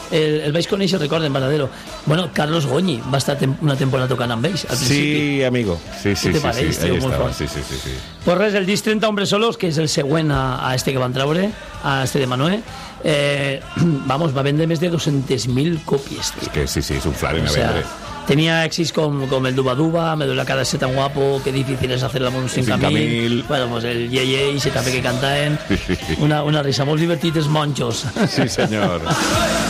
el vaig conèixer, recorden, Varadero. Bueno, Carlos Goñi va estar una temporada tocant amb ells, al principi. Sí, amigo. Sí, Què te pareix, tio, molt fort. Sí. Pues res, el disc 30 Hombres Solos, que és el següent a este que van traure, a este de Manuel, vamos, va vendre més de 200.000 còpies. És que sí, és un flaren a vendre. Tenía éxitos como el Duba Duba, Me duele la cara de ser tan guapo, qué difícil es hacer l'amor 5.000. Bueno, pues el Ye y se també que cantaven. Una risa, molt divertit, els monjos. Sí, senyor.